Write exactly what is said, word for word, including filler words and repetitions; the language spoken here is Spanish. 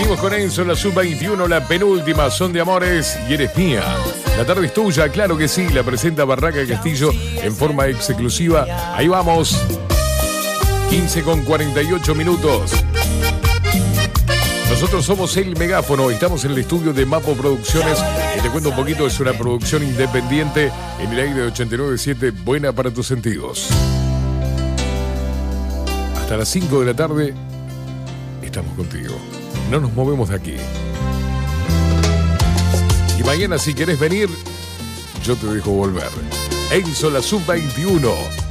Seguimos con Enzo en la sub veintiuno, la penúltima, Son de Amores y Eres Mía. La tarde es tuya, claro que sí, la presenta Barraca Castillo en forma exclusiva. Ahí vamos, quince con cuarenta y ocho minutos. Nosotros somos El Megáfono, estamos en el estudio de Mapo Producciones. Y te cuento un poquito, es una producción independiente en el aire de ochenta y nueve punto siete, buena para tus sentidos. Hasta las cinco de la tarde estamos contigo. No nos movemos de aquí. Y mañana, si querés venir, yo te dejo volver. Enzo, la sub veintiuno.